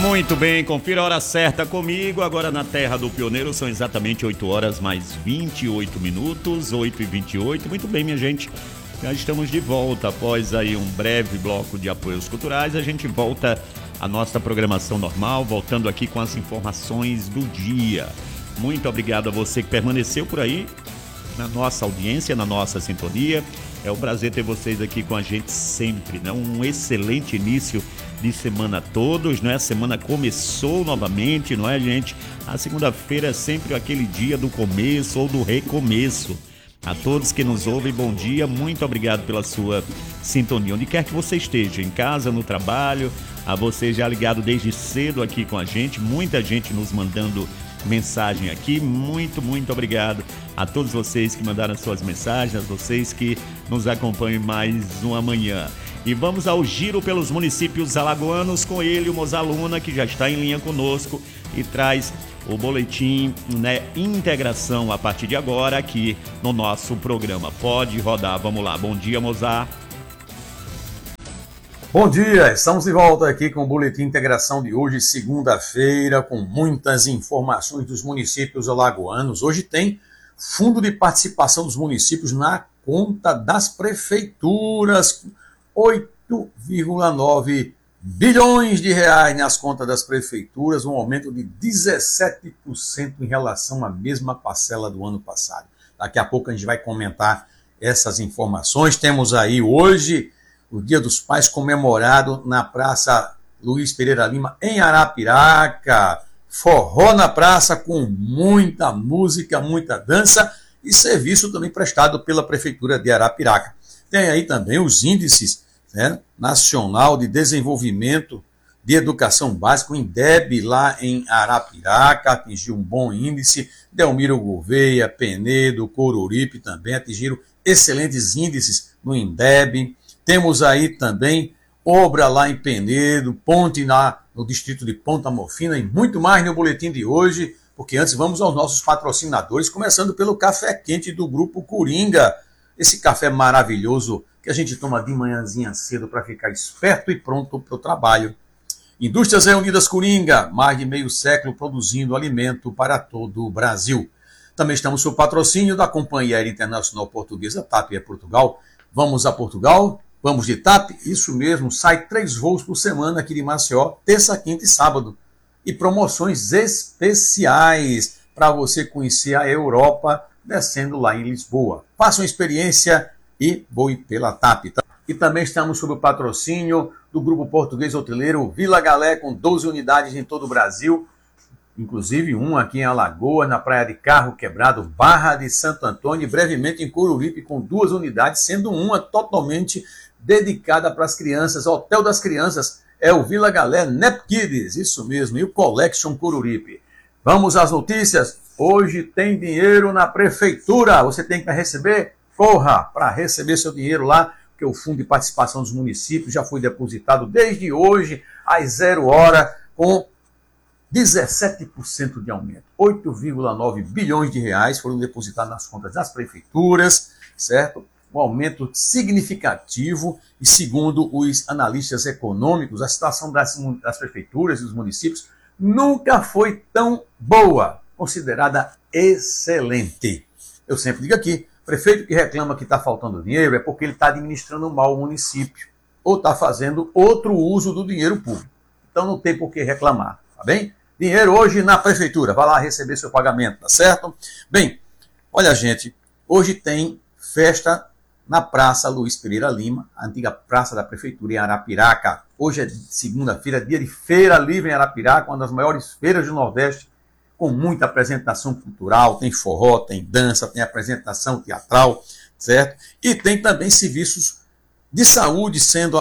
Muito bem, confira a hora certa comigo. Agora na Terra do Pioneiro são exatamente 8 horas mais 28 minutos, 8h28. Muito bem, minha gente. Já estamos de volta após aí um breve bloco de apoios culturais. A gente volta à nossa programação normal, voltando aqui com as informações do dia. Muito obrigado a você que permaneceu por aí, na nossa audiência, na nossa sintonia. É um prazer ter vocês aqui com a gente sempre, né? Um excelente início de semana a todos, né? A semana começou novamente, não é, gente? A segunda-feira é sempre aquele dia do começo ou do recomeço. A todos que nos ouvem, bom dia, muito obrigado pela sua sintonia. Onde quer que você esteja, em casa, no trabalho, a você já ligado desde cedo aqui com a gente, muita gente nos mandando mensagem aqui, muito obrigado a todos vocês que mandaram suas mensagens, a vocês que nos acompanham mais uma manhã. E vamos ao giro pelos municípios alagoanos com ele, o Mozaluna, que já está em linha conosco e traz o boletim, né, integração a partir de agora aqui no nosso programa. Pode rodar, vamos lá. Bom dia, Mozart. Bom dia, estamos de volta aqui com o Boletim Integração de hoje, segunda-feira, com muitas informações dos municípios alagoanos. Hoje tem fundo de participação dos municípios na conta das prefeituras, 8,9 bilhões de reais nas contas das prefeituras, um aumento de 17% em relação à mesma parcela do ano passado. Daqui a pouco a gente vai comentar essas informações. Temos aí hoje o Dia dos Pais comemorado na Praça Luiz Pereira Lima, em Arapiraca. Forró na praça com muita música, muita dança e serviço também prestado pela Prefeitura de Arapiraca. Tem aí também os índices, né, Nacional de Desenvolvimento de Educação Básica, o INDEB, lá em Arapiraca, atingiu um bom índice. Delmiro Gouveia, Penedo, Coruripe também atingiram excelentes índices no INDEB. Temos aí também obra lá em Penedo, ponte no distrito de Ponta Morfina e muito mais no boletim de hoje, porque antes vamos aos nossos patrocinadores, começando pelo café quente do Grupo Coringa. Esse café maravilhoso que a gente toma de manhãzinha cedo para ficar esperto e pronto para o trabalho. Indústrias Reunidas Coringa, mais de meio século produzindo alimento para todo o Brasil. Também estamos sob patrocínio da Companhia Aérea Internacional Portuguesa, TAP é Portugal. Vamos a Portugal? Vamos de TAP? Isso mesmo, sai 3 voos por semana aqui de Maceió, terça, quinta e sábado. E promoções especiais para você conhecer a Europa, descendo lá em Lisboa. Faça uma experiência e voe pela TAP. E também estamos sob o patrocínio do Grupo Português Hoteleiro Vila Galé, com 12 unidades em todo o Brasil, inclusive uma aqui em Alagoas, na Praia de Carro Quebrado, Barra de Santo Antônio, e brevemente em Coruripe, com 2 unidades, sendo uma totalmente dedicada para as crianças. O Hotel das Crianças é o Vila Galé Nep Kids, isso mesmo, e o Collection Coruripe. Vamos às notícias. Hoje tem dinheiro na prefeitura. Você tem que receber? Corra para receber seu dinheiro lá, porque o Fundo de Participação dos Municípios já foi depositado desde hoje, às 0 hora, com 17% de aumento. 8,9 bilhões de reais foram depositados nas contas das prefeituras, certo? Um aumento significativo e, segundo os analistas econômicos, a situação das prefeituras e dos municípios nunca foi tão boa, considerada excelente. Eu sempre digo aqui, prefeito que reclama que está faltando dinheiro é porque ele está administrando mal o município ou está fazendo outro uso do dinheiro público. Então não tem por que reclamar, tá bem? Dinheiro hoje na prefeitura, vai lá receber seu pagamento, tá certo? Bem, olha gente, hoje tem festa na Praça Luiz Pereira Lima, a antiga praça da prefeitura em Arapiraca. Hoje é segunda-feira, dia de Feira Livre em Arapiraca, uma das maiores feiras do Nordeste, com muita apresentação cultural, tem forró, tem dança, tem apresentação teatral, certo? E tem também serviços de saúde sendo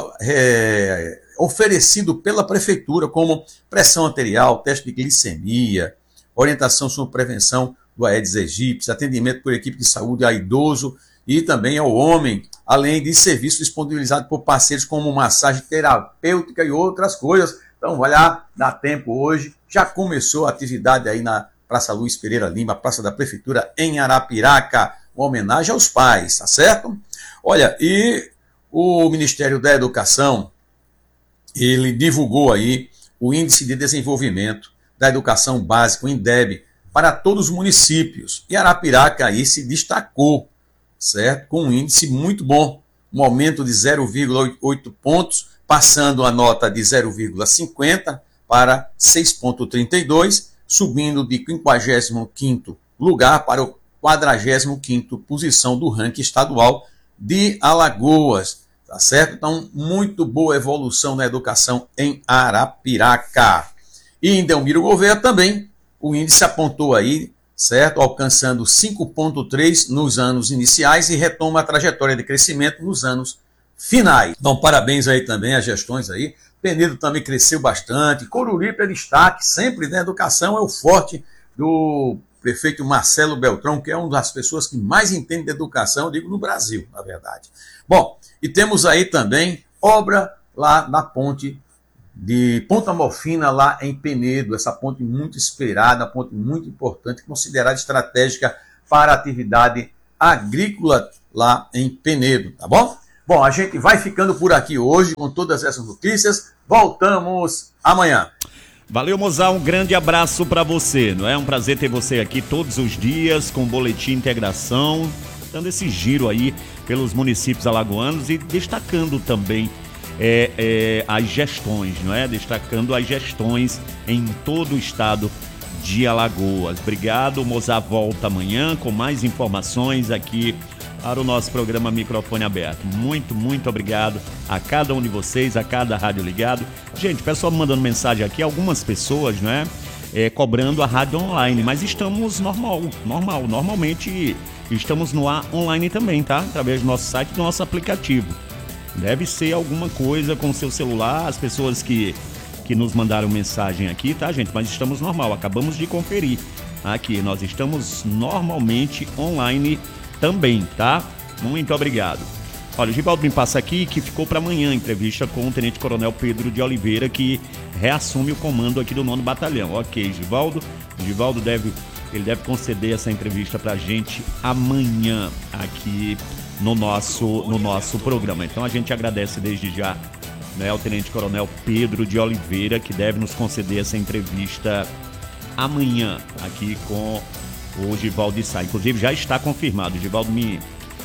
oferecido pela prefeitura, como pressão arterial, teste de glicemia, orientação sobre prevenção do Aedes aegypti, atendimento por equipe de saúde a idoso e também ao homem, além de serviços disponibilizados por parceiros como massagem terapêutica e outras coisas. Então, vai lá, dá tempo hoje. Já começou a atividade aí na Praça Luiz Pereira Lima, Praça da Prefeitura em Arapiraca, uma homenagem aos pais, tá certo? Olha, e o Ministério da Educação, ele divulgou aí o Índice de Desenvolvimento da Educação Básica, o INDEB, para todos os municípios. E Arapiraca aí se destacou, certo? Com um índice muito bom, um aumento de 0,8 pontos, passando a nota de 0,50 para 6,32, subindo de 55º lugar para o 45º posição do ranking estadual de Alagoas, tá certo? Então, muito boa evolução na educação em Arapiraca. E em Delmiro Gouveia também, o índice apontou aí, certo? Alcançando 5,3 nos anos iniciais e retoma a trajetória de crescimento nos anos finais. Então, parabéns aí também às gestões aí. Penedo também cresceu bastante. Coruripe é destaque, sempre na educação é o forte do prefeito Marcelo Beltrão, que é uma das pessoas que mais entende de educação, eu digo no Brasil, na verdade. Bom, e temos aí também obra lá na ponte de Ponta Morfina, lá em Penedo, essa ponte muito esperada, ponte muito importante, considerada estratégica para a atividade agrícola lá em Penedo, tá bom? Bom, a gente vai ficando por aqui hoje com todas essas notícias, voltamos amanhã. Valeu, Mozart, um grande abraço para você, não é? Um prazer ter você aqui todos os dias com o Boletim Integração, dando esse giro aí pelos municípios alagoanos e destacando também as gestões, não é? Destacando as gestões em todo o estado de Alagoas. Obrigado, o Mozart volta amanhã com mais informações aqui para o nosso programa Microfone Aberto. Muito, muito obrigado a cada um de vocês, a cada rádio ligado. Gente, pessoal mandando mensagem aqui, algumas pessoas, não é? Cobrando a rádio online, mas estamos normalmente estamos no ar online também, tá? Através do nosso site, do nosso aplicativo. Deve ser alguma coisa com o seu celular, as pessoas que nos mandaram mensagem aqui, tá, gente? Mas estamos normal, acabamos de conferir aqui. Nós estamos normalmente online também, tá? Muito obrigado. Olha, o Givaldo me passa aqui que ficou para amanhã a entrevista com o Tenente Coronel Pedro de Oliveira, que reassume o comando aqui do 9º Batalhão. Ok, Givaldo. Givaldo deve conceder essa entrevista pra gente amanhã aqui no nosso programa. Então a gente agradece desde já, né, ao Tenente Coronel Pedro de Oliveira, que deve nos conceder essa entrevista amanhã aqui com o Givaldo Sá. Inclusive já está confirmado. O Givaldo me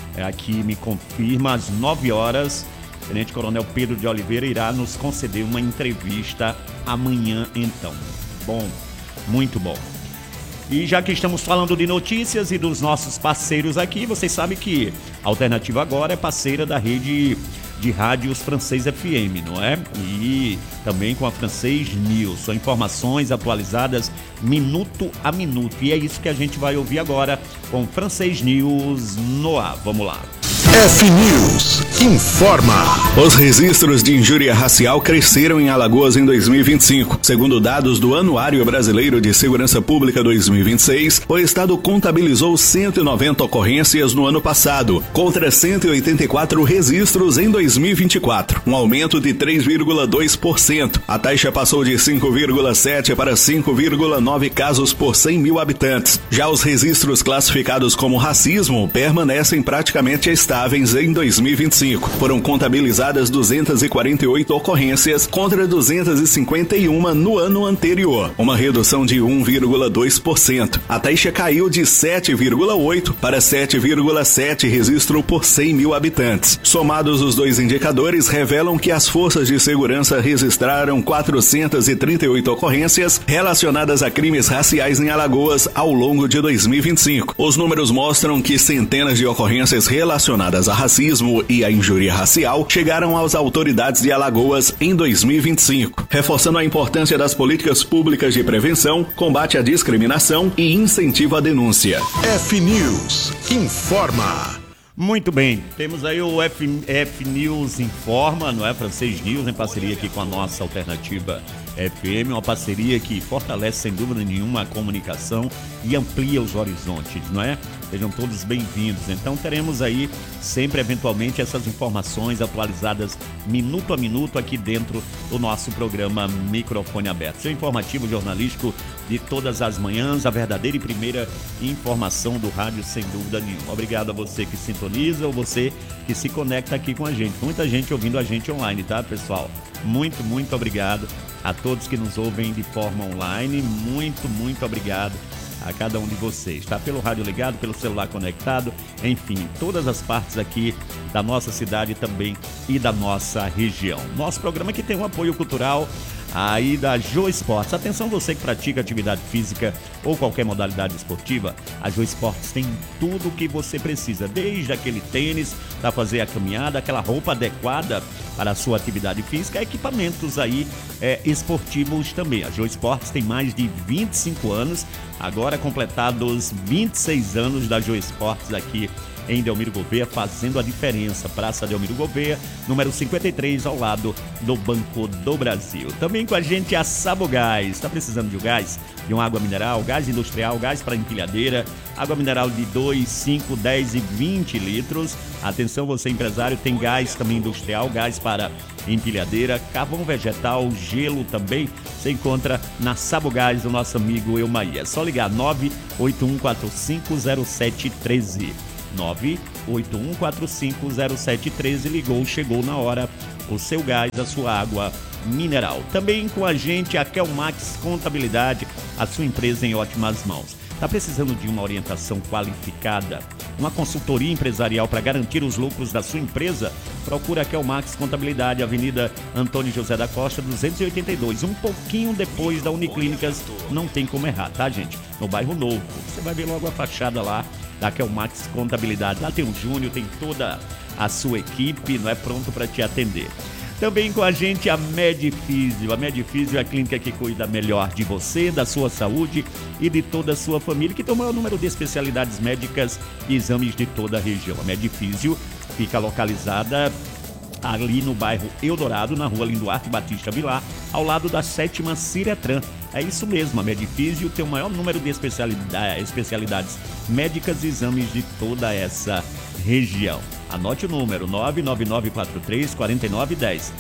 confirma às 9 horas. O Tenente Coronel Pedro de Oliveira irá nos conceder uma entrevista amanhã, então. Bom, muito bom. E já que estamos falando de notícias e dos nossos parceiros aqui, vocês sabem que a Alternativa Agora é parceira da rede de rádios Francês FM, não é? E também com a Francês News. São informações atualizadas minuto a minuto. E é isso que a gente vai ouvir agora com Francês News no ar. Vamos lá. F-News informa. Os registros de injúria racial cresceram em Alagoas em 2025. Segundo dados do Anuário Brasileiro de Segurança Pública 2026, o estado contabilizou 190 ocorrências no ano passado, contra 184 registros em 2024, um aumento de 3,2%. A taxa passou de 5,7 para 5,9 casos por 100 mil habitantes. Já os registros classificados como racismo permanecem praticamente estáveis em 2025. Foram contabilizadas 248 ocorrências contra 251 no ano anterior, uma redução de 1,2%. A taxa caiu de 7,8 para 7,7 registro por 100 mil habitantes. Somados, os dois indicadores revelam que as forças de segurança registraram 438 ocorrências relacionadas a crimes raciais em Alagoas ao longo de 2025. Os números mostram que centenas de ocorrências relacionadas a racismo e a injúria racial chegaram às autoridades de Alagoas em 2025, reforçando a importância das políticas públicas de prevenção, combate à discriminação e incentivo à denúncia. F-News informa. Muito bem, temos aí o F-News Informa, não é? Francês News, em parceria aqui com a nossa Alternativa FM, uma parceria que fortalece sem dúvida nenhuma a comunicação e amplia os horizontes, não é? Sejam todos bem-vindos. Então teremos aí sempre, eventualmente, essas informações atualizadas minuto a minuto aqui dentro do nosso programa Microfone Aberto. Seu informativo jornalístico de todas as manhãs, a verdadeira e primeira informação do rádio, sem dúvida nenhuma. Obrigado a você que sintoniza ou você que se conecta aqui com a gente. Muita gente ouvindo a gente online, tá, pessoal? Muito, muito obrigado a todos que nos ouvem de forma online. Muito, muito obrigado a cada um de vocês, tá? Pelo rádio ligado, pelo celular conectado, enfim, todas as partes aqui da nossa cidade também e da nossa região. Nosso programa que tem um apoio cultural aí da Jô Esportes. Atenção você que pratica atividade física ou qualquer modalidade esportiva, a Jô Esportes tem tudo o que você precisa, desde aquele tênis para fazer a caminhada, aquela roupa adequada para a sua atividade física, equipamentos aí esportivos também. A Jô Esportes tem mais de 25 anos, agora completados 26 anos da Jô Esportes aqui em Delmiro Gouveia, fazendo a diferença. Praça Delmiro Gouveia, número 53, ao lado do Banco do Brasil. Também com a gente a Sabogás. Está precisando de um gás? De uma água mineral, gás industrial, gás para empilhadeira, água mineral de 2, 5, 10 e 20 litros. Atenção você empresário, tem gás também industrial, gás para empilhadeira, carvão vegetal, gelo também. Você encontra na Sabogás do nosso amigo Elmaí. É só ligar 981450713. 981450713, ligou, chegou na hora o seu gás, a sua água mineral. Também com a gente a Kelmax Contabilidade, a sua empresa em ótimas mãos. Está precisando de uma orientação qualificada, uma consultoria empresarial para garantir os lucros da sua empresa? Procura a Kelmax Contabilidade, Avenida Antônio José da Costa, 282, um pouquinho depois da Uniclínicas, não tem como errar, tá, gente? No bairro Novo, você vai ver logo a fachada lá da Kelmax Contabilidade. Lá tem o Júnior, tem toda a sua equipe, não é, pronto para te atender. Também com a gente a Medifísio. A Medifísio é a clínica que cuida melhor de você, da sua saúde e de toda a sua família, que tem o maior número de especialidades médicas e exames de toda a região. A Medifísio fica localizada ali no bairro Eldorado, na rua Linduarte Batista Vilar, ao lado da 7ª Ciretran. É isso mesmo, a Medifísio tem o maior número de especialidades médicas e exames de toda essa região. Anote o número, 99943-4910.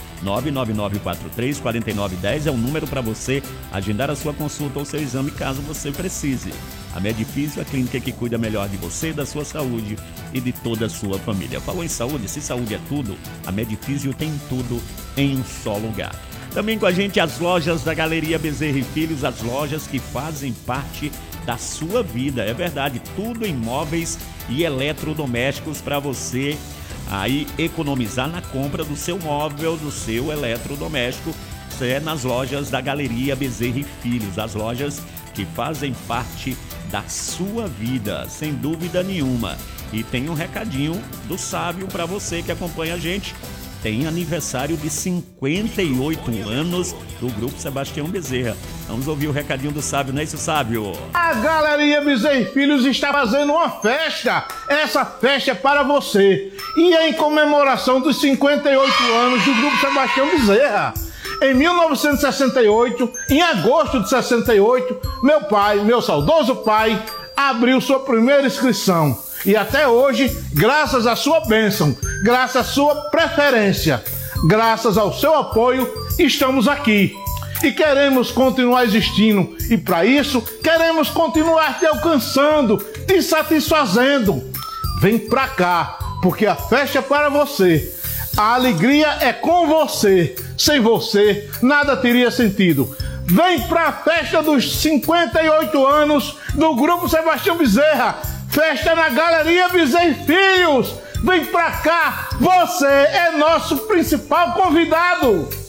99943-4910 é o número para você agendar a sua consulta ou seu exame caso você precise. A Medifísio é a clínica que cuida melhor de você, da sua saúde e de toda a sua família. Falou em saúde? Se saúde é tudo, a Medifísio tem tudo em um só lugar. Também com a gente as lojas da Galeria Bezerra e Filhos, as lojas que fazem parte da sua vida. É verdade, tudo em móveis e eletrodomésticos para você aí economizar na compra do seu móvel, do seu eletrodoméstico. Isso é nas lojas da Galeria Bezerra e Filhos, as lojas que fazem parte da sua vida, sem dúvida nenhuma. E tem um recadinho do Sábio para você que acompanha a gente. Tem aniversário de 58 anos do Grupo Sebastião Bezerra. Vamos ouvir o recadinho do Sábio, não é isso, Sábio? A Galeria Bezerra e Filhos está fazendo uma festa. Essa festa é para você. E é em comemoração dos 58 anos do Grupo Sebastião Bezerra. Em 1968, em agosto de 68, meu pai, meu saudoso pai, abriu sua primeira inscrição. E até hoje, graças à sua bênção, graças à sua preferência, graças ao seu apoio, estamos aqui. E queremos continuar existindo. E para isso, queremos continuar te alcançando, te satisfazendo. Vem pra cá, porque a festa é para você. A alegria é com você. Sem você, nada teria sentido. Vem para a festa dos 58 anos do Grupo Sebastião Bezerra. Festa na Galeria Bezerra e Filhos. Vem pra cá, você é nosso principal convidado.